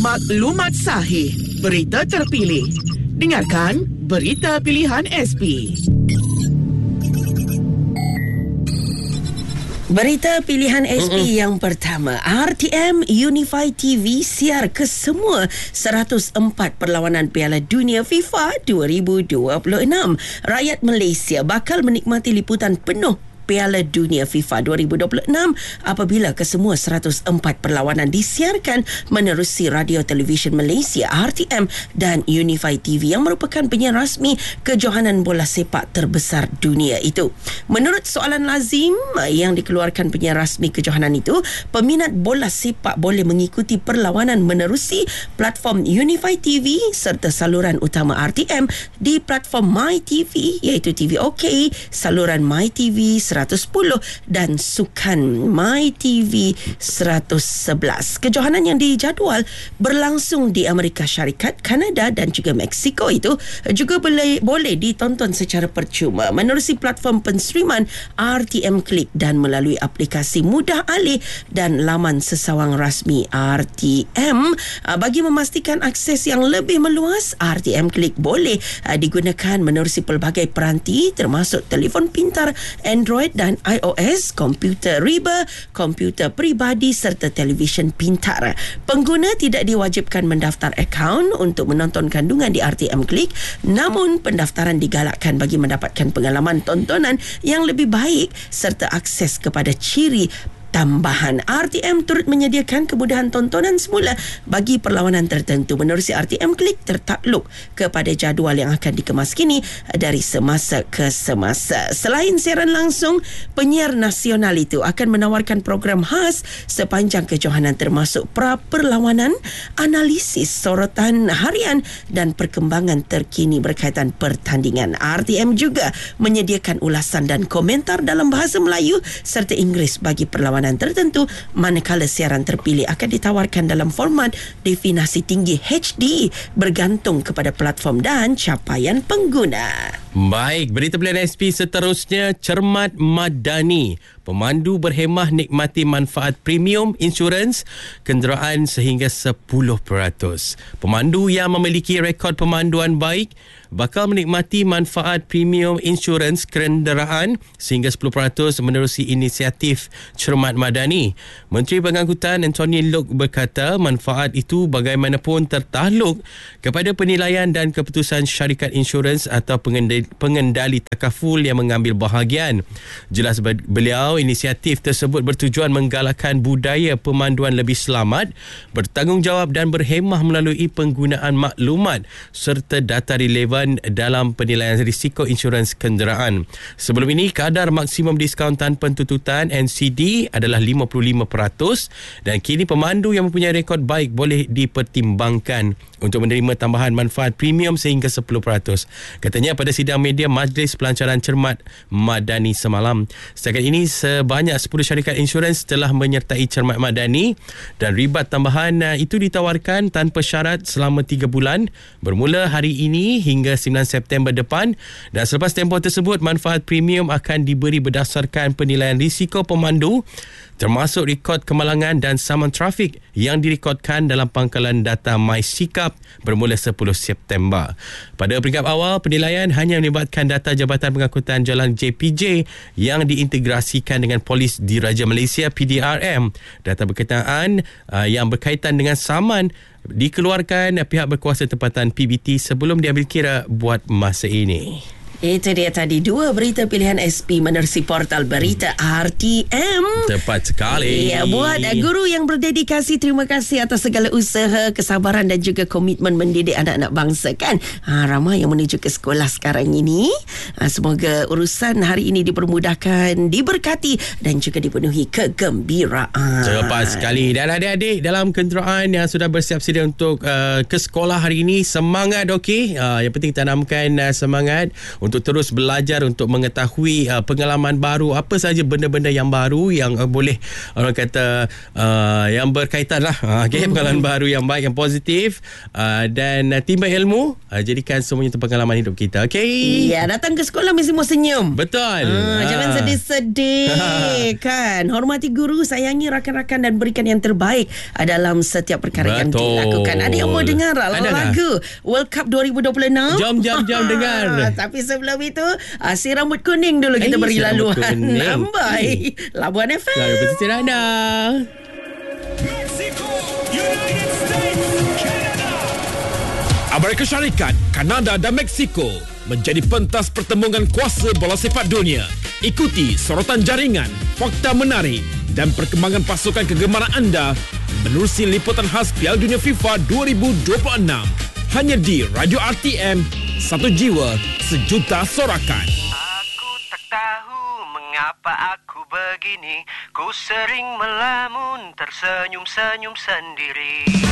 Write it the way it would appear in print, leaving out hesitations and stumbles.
Maklumat sahih, berita terpilih. Dengarkan Berita Pilihan SP. Berita Pilihan SP yang pertama, RTM Unify TV siar ke semua 104 perlawanan Piala Dunia FIFA 2026. Rakyat Malaysia bakal menikmati liputan penuh Piala Dunia FIFA 2026 apabila kesemua 104 perlawanan disiarkan menerusi Radio Television Malaysia RTM dan Unify TV yang merupakan penyiar rasmi kejohanan bola sepak terbesar dunia itu. Menurut soalan lazim yang dikeluarkan penyiar rasmi kejohanan itu, peminat bola sepak boleh mengikuti perlawanan menerusi platform Unify TV serta saluran utama RTM di platform MyTV iaitu TV OK, saluran MyTV 110 dan sukan MyTV 111. Kejohanan yang dijadual berlangsung di Amerika Syarikat, Kanada dan juga Mexico itu juga boleh ditonton secara percuma menerusi platform penstreaman RTM Click dan melalui aplikasi mudah alih dan laman sesawang rasmi RTM. Bagi memastikan akses yang lebih meluas, RTM Click boleh digunakan menerusi pelbagai peranti termasuk telefon pintar Android dan iOS, komputer riba, komputer peribadi serta televisyen pintar. Pengguna tidak diwajibkan mendaftar akaun untuk menonton kandungan di RTM Click, namun pendaftaran digalakkan bagi mendapatkan pengalaman tontonan yang lebih baik serta akses kepada ciri tambahan. RTM turut menyediakan kemudahan tontonan semula bagi perlawanan tertentu menerusi RTM Click tertakluk kepada jadual yang akan dikemas kini dari semasa ke semasa. Selain siaran langsung, penyiar nasional itu akan menawarkan program khas sepanjang kejohanan termasuk pra-perlawanan, analisis, sorotan harian dan perkembangan terkini berkaitan pertandingan. RTM juga menyediakan ulasan dan komentar dalam bahasa Melayu serta Inggeris bagi perlawanan tertentu, manakala siaran terpilih akan ditawarkan dalam format definasi tinggi HD bergantung kepada platform dan capaian pengguna. Baik, berita pilihan SP seterusnya, Cermat Madani. Pemandu berhemah nikmati manfaat premium insurans kenderaan sehingga 10%. Pemandu yang memiliki rekod pemanduan baik bakal menikmati manfaat premium insurans kenderaan sehingga 10% menerusi inisiatif Cermat Madani. Menteri Pengangkutan Anthony Loke berkata manfaat itu bagaimanapun tertakluk kepada penilaian dan keputusan syarikat insurans atau pengendali takaful yang mengambil bahagian. Jelas beliau, inisiatif tersebut bertujuan menggalakkan budaya pemanduan lebih selamat, bertanggungjawab dan berhemah melalui penggunaan maklumat serta data relevan dalam penilaian risiko insurans kenderaan. Sebelum ini, kadar maksimum diskaun tanpa tuntutan NCD adalah 55% dan kini pemandu yang mempunyai rekod baik boleh dipertimbangkan untuk menerima tambahan manfaat premium sehingga 10%. Katanya pada sidang media Majlis Pelancaran Cermat Madani semalam. Setakat ini sebanyak 10 syarikat insurans telah menyertai Cermat Madani dan ribat tambahan itu ditawarkan tanpa syarat selama 3 bulan bermula hari ini hingga 9 September depan, dan selepas tempoh tersebut manfaat premium akan diberi berdasarkan penilaian risiko pemandu termasuk rekod kemalangan dan saman trafik yang direkodkan dalam pangkalan data MySikap bermula 10 September. Pada peringkat awal, penilaian hanya melibatkan data Jabatan Pengangkutan Jalan JPJ yang diintegrasikan dengan Polis Diraja Malaysia PDRM. Data berkaitan yang berkaitan dengan saman dikeluarkan pihak berkuasa tempatan PBT sebelum diambil kira buat masa ini. Itu dia tadi dua berita pilihan SP menerusi portal berita RTM. Tepat sekali. Ya, buat guru yang berdedikasi, terima kasih atas segala usaha, kesabaran dan juga komitmen mendidik anak-anak bangsa kan. Ramai yang menuju ke sekolah sekarang ini. Semoga urusan hari ini dipermudahkan, diberkati dan juga dipenuhi kegembiraan. Tepat sekali. Dan adik-adik dalam kenderaan yang sudah bersiap sedia untuk ke sekolah hari ini, semangat okey. Yang penting tanamkan semangat untuk terus belajar, untuk mengetahui pengalaman baru, apa saja benda-benda yang baru yang boleh orang kata yang berkaitan lah, pengalaman baru yang baik, yang positif, dan timba ilmu, jadikan semuanya itu pengalaman hidup kita. Okay? Ya, datang ke sekolah mesti mau senyum. Betul. Jangan sedih-sedih kan. Hormati guru, sayangi rakan-rakan dan berikan yang terbaik dalam setiap perkara yang dilakukan. Ada yang mau dengar lagu World Cup 2026? Jom dengar. Tapi sebelum itu, si rambut kuning dulu kita beri laluan. Nambai Labuan FM. Lalu bersih anda. Mexico, United States, Canada. Amerika Syarikat, Kanada dan Mexico menjadi pentas pertembungan kuasa bola sepak dunia. Ikuti sorotan jaringan, fakta menarik dan perkembangan pasukan kegemaran anda menerusi liputan khas Piala Dunia FIFA 2026. Hanya di Radio RTM, satu jiwa, sejuta sorakan. Aku tak tahu mengapa aku begini. Ku sering melamun, tersenyum-senyum sendiri.